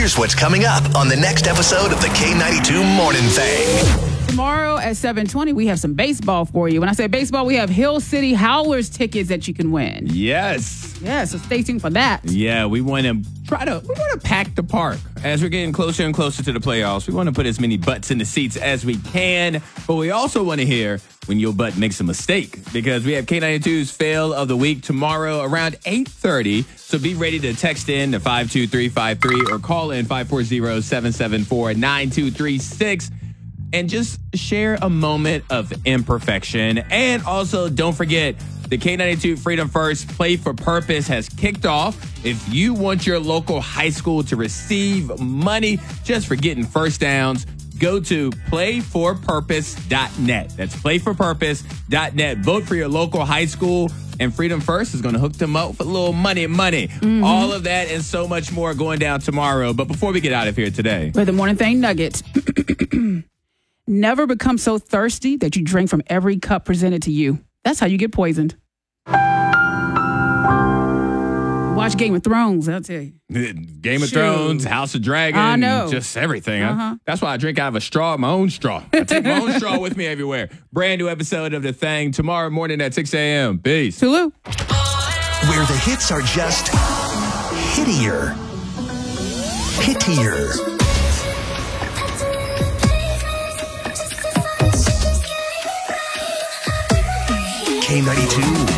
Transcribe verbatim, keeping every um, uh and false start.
Here's what's coming up on the next episode of the K ninety-two Morning Thing. Tomorrow at seven twenty, we have some baseball for you. When I say baseball, we have Hill City Howlers tickets that you can win. Yes. Yeah, so stay tuned for that. Yeah, we want to try to we want to pack the park as we're getting closer and closer to the playoffs. We want to put as many butts in the seats as we can, but we also want to hear when your butt makes a mistake, because we have K ninety-two's fail of the week tomorrow around eight thirty. So be ready to text in to five two three five three or call in five four zero, seven seven four, nine two three six. And just share a moment of imperfection. And also, don't forget, the K ninety-two Freedom First Play for Purpose has kicked off. If you want your local high school to receive money just for getting first downs, go to play for purpose dot net. That's play for purpose dot net. Vote for your local high school, and Freedom First is going to hook them up with a little money, money. Mm-hmm. All of that and so much more going down tomorrow. But before we get out of here today, with the Morning Thing Nuggets. Never become so thirsty that you drink from every cup presented to you. That's how you get poisoned. Watch Game of Thrones, I'll tell you. Game of Shoot. Thrones, House of Dragon, I know. Just everything. Uh-huh. Huh? That's why I drink out of a straw, my own straw. I take my own straw with me everywhere. Brand new episode of The Thing tomorrow morning at six a.m. Peace. Tulu. Where the hits are just hittier. Hittier. K ninety-two